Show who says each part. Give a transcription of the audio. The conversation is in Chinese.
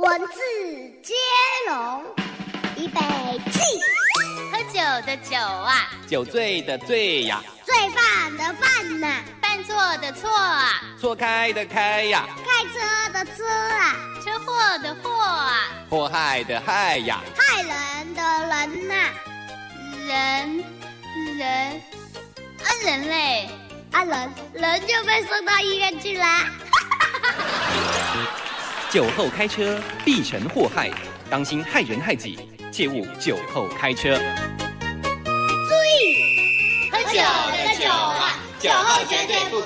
Speaker 1: 文字接龙，预备起！
Speaker 2: 喝酒的酒啊，
Speaker 3: 酒醉的醉呀，
Speaker 1: 罪犯的犯呐，
Speaker 2: 犯错的错啊，
Speaker 3: 错开的开呀，
Speaker 1: 开车的车啊，
Speaker 2: 车祸的祸啊，
Speaker 3: 祸害的害呀，
Speaker 1: 害人的人呐，
Speaker 2: 人类
Speaker 1: 人就被送到医院去啦。
Speaker 3: 酒后开车必成祸害，当心害人害己，切勿酒后开车。
Speaker 1: 注意，
Speaker 2: 喝酒的酒啊，酒后绝对不